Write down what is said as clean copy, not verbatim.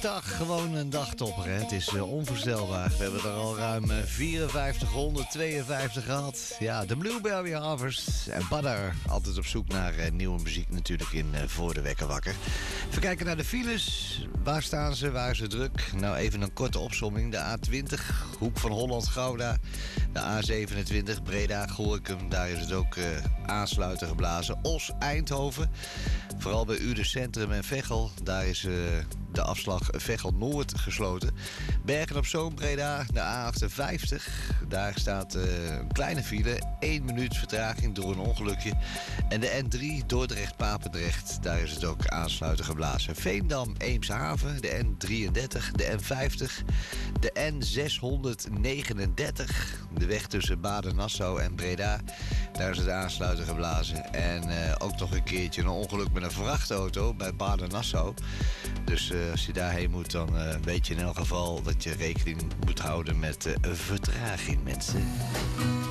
Dinsdag gewoon een dagtopper, hè? Het is onvoorstelbaar. We hebben er al ruim 5452 gehad. Ja, de Blueberry Harvest en Butter. Altijd op zoek naar nieuwe muziek natuurlijk in Voor de Wekker Wakker. Even kijken naar de files. Waar staan ze? Waar is het druk? Nou, even een korte opsomming. De A20, Hoek van Holland-Gouda. De A27, Breda-Gorinchem. Daar is het ook aansluiten geblazen. Os-Eindhoven. Vooral bij Uden Centrum en Veghel. Daar is de afslag Veghel-Noord gesloten. Bergen-op-Zoom, Breda, de A58. Daar staat een kleine file. 1 minuut vertraging door een ongelukje. En de N3 Dordrecht-Papendrecht. Daar is het ook aansluiten geblazen. Veendam-Eemshaven, de N33, de N50, de N639. De weg tussen Baden-Nassau en Breda. Daar is het aansluiten geblazen. En ook nog een keertje een ongeluk met een vrachtauto bij Baden-Nassau. Dus als je daarheen moet, dan weet je in elk geval dat je rekening moet houden met vertraging, mensen.